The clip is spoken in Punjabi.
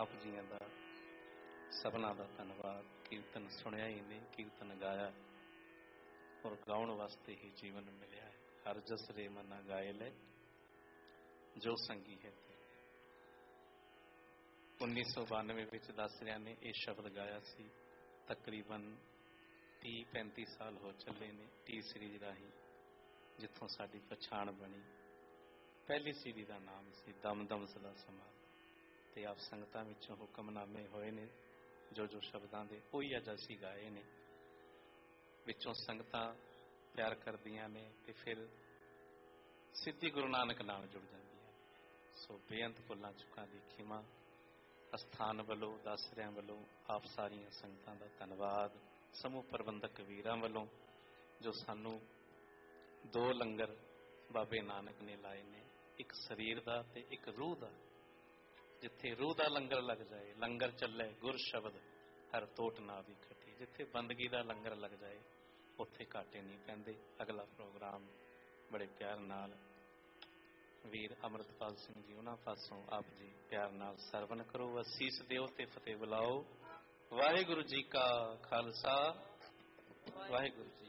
ਆਪ ਜੀਆਂ ਦਾ ਸਭਨਾਂ ਦਾ ਧੰਨਵਾਦ। ਕੀਰਤਨ ਸੁਣਿਆ ਹੀ ਨਹੀਂ, ਕੀਰਤਨ ਗਾਇਆ ਔਰ ਗਾਉਣ ਵਾਸਤੇ ਹੀ ਜੀਵਨ ਮਿਲਿਆ ਹੈ। ਹਰ ਜਸ ਰੇ ਮਨਾ ਗਾਏ ਲੈ ਜੋ ਸੰਗੀ ਹੈ। 1992 ਵਿੱਚ ਦੱਸ ਰਿਹਾ ਨੇ ਇਹ ਸ਼ਬਦ ਗਾਇਆ ਸੀ। ਤਕਰੀਬਨ 30-35 ਸਾਲ ਹੋ ਚੱਲੇ ਨੇ ਟੀ ਸੀਰੀਜ਼ ਰਾਹੀਂ, ਜਿੱਥੋਂ ਸਾਡੀ ਪਛਾਣ ਬਣੀ। ਪਹਿਲੀ ਸੀਡੀ ਦਾ ਨਾਮ ਸੀ ਦਮ ਦਮ ਸਦਾ ਸਮਾਂ, ਤੇ ਆਪ ਸੰਗਤਾਂ ਵਿੱਚੋਂ ਹੁਕਮਨਾਮੇ ਹੋਏ ਨੇ ਜੋ ਜੋ ਸ਼ਬਦਾਂ ਦੇ ਉਹੀ ਅੱਜ ਅਸੀਂ ਗਾਏ ਨੇ। ਵਿੱਚੋਂ ਸੰਗਤਾਂ ਪਿਆਰ ਕਰਦੀਆਂ ਨੇ ਤੇ ਫਿਰ ਸਿੱਧੀ ਗੁਰੂ ਨਾਨਕ ਨਾਲ ਜੁੜ ਜਾਂਦੀਆਂ ਨੇ। ਸੋ ਬੇਅੰਤ ਭੁੱਲਾਂ ਚੁੱਕਾਂ ਦੀ ਖਿਮਾ। ਅਸਥਾਨ ਵੱਲੋਂ, ਦਾਸਰਿਆਂ ਵੱਲੋਂ ਆਪ ਸਾਰੀਆਂ ਸੰਗਤਾਂ ਦਾ ਧੰਨਵਾਦ। ਸਮੂਹ ਪ੍ਰਬੰਧਕ ਵੀਰਾਂ ਵੱਲੋਂ ਜੋ ਸਾਨੂੰ 2 ਲੰਗਰ ਬਾਬੇ ਨਾਨਕ ਨੇ ਲਾਏ ਨੇ, ਇੱਕ ਸਰੀਰ ਦਾ ਤੇ ਇੱਕ ਰੂਹ ਦਾ। ਜਿੱਥੇ ਰੂਹ ਦਾ ਲੰਗਰ ਲੱਗ ਜਾਏ, ਲੰਗਰ ਚੱਲੇ ਗੁਰ ਸ਼ਬਦ ਹਰ ਟੋਟ ਨਾ ਵੀ ਖੱਟੀ। ਜਿੱਥੇ ਬੰਦਗੀ ਦਾ ਲੰਗਰ ਲੱਗ ਜਾਏ ਉੱਥੇ ਘਾਟੇ ਨਹੀਂ ਪੈਂਦੇ। ਅਗਲਾ ਪ੍ਰੋਗਰਾਮ ਬੜੇ ਪਿਆਰ ਨਾਲ ਵੀਰ ਅੰਮ੍ਰਿਤਪਾਲ ਸਿੰਘ ਜੀ ਉਹਨਾਂ ਪਾਸੋਂ ਆਪ ਜੀ ਪਿਆਰ ਨਾਲ ਸਰਵਣ ਕਰੋ। ਅਸੀਸ ਦਿਓ ਤੇ ਫਤਿਹ ਬੁਲਾਓ। ਵਾਹਿਗੁਰੂ ਜੀ ਕਾ ਖਾਲਸਾ, ਵਾਹਿਗੁਰੂ ਜੀ।